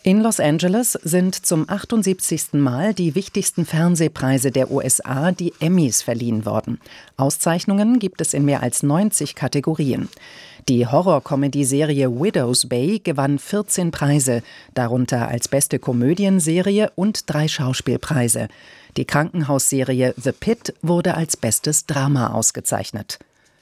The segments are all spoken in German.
In Los Angeles sind zum 78. Mal die wichtigsten Fernsehpreise der USA, die Emmys, verliehen worden. Auszeichnungen gibt es in mehr als 90 Kategorien. Die Horror-Comedy-Serie Widow's Bay gewann 14 Preise, darunter als beste Komödienserie und 3 Schauspielpreise. Die Krankenhausserie The Pitt wurde als bestes Drama ausgezeichnet.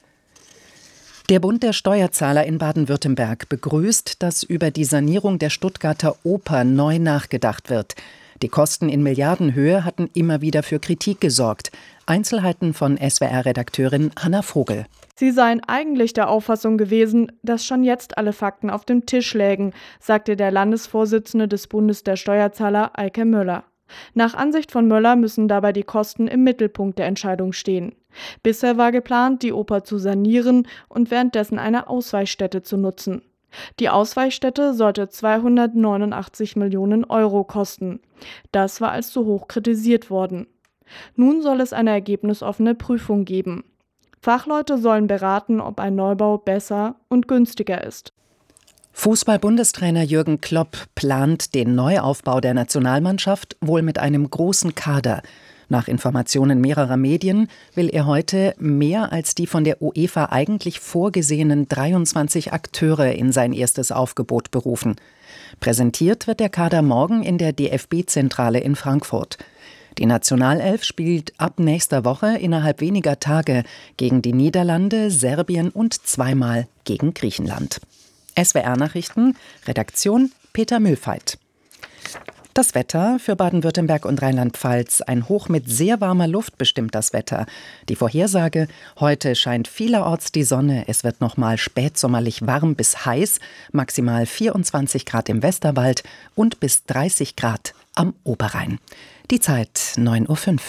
Der Bund der Steuerzahler in Baden-Württemberg begrüßt, dass über die Sanierung der Stuttgarter Oper neu nachgedacht wird. Die Kosten in Milliardenhöhe hatten immer wieder für Kritik gesorgt. Einzelheiten von SWR-Redakteurin Hanna Vogel. Sie seien eigentlich der Auffassung gewesen, dass schon jetzt alle Fakten auf dem Tisch lägen, sagte der Landesvorsitzende des Bundes der Steuerzahler Eike Möller. Nach Ansicht von Möller müssen dabei die Kosten im Mittelpunkt der Entscheidung stehen. Bisher war geplant, die Oper zu sanieren und währenddessen eine Ausweichstätte zu nutzen. Die Ausweichstätte sollte 289 Millionen Euro kosten. Das war als zu hoch kritisiert worden. Nun soll es eine ergebnisoffene Prüfung geben. Fachleute sollen beraten, ob ein Neubau besser und günstiger ist. Fußball-Bundestrainer Jürgen Klopp plant den Neuaufbau der Nationalmannschaft wohl mit einem großen Kader. Nach Informationen mehrerer Medien will er heute mehr als die von der UEFA eigentlich vorgesehenen 23 Akteure in sein erstes Aufgebot berufen. Präsentiert wird der Kader morgen in der DFB-Zentrale in Frankfurt. Die Nationalelf spielt ab nächster Woche innerhalb weniger Tage gegen die Niederlande, Serbien und zweimal gegen Griechenland. SWR-Nachrichten, Redaktion Peter Mühlfeit. Das Wetter für Baden-Württemberg und Rheinland-Pfalz. Ein Hoch mit sehr warmer Luft bestimmt das Wetter. Die Vorhersage: Heute scheint vielerorts die Sonne. Es wird nochmal spätsommerlich warm bis heiß. Maximal 24 Grad im Westerwald und bis 30 Grad am Oberrhein. Die Zeit 9:05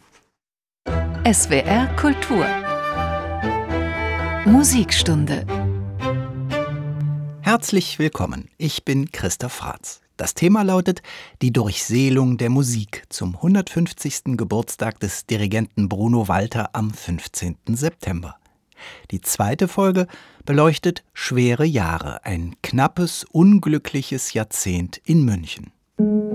Uhr. SWR Kultur Musikstunde. Herzlich willkommen, ich bin Christoph Fratz. Das Thema lautet die Durchseelung der Musik zum 150. Geburtstag des Dirigenten Bruno Walter am 15. September. Die zweite Folge beleuchtet schwere Jahre, ein knappes, unglückliches Jahrzehnt in München.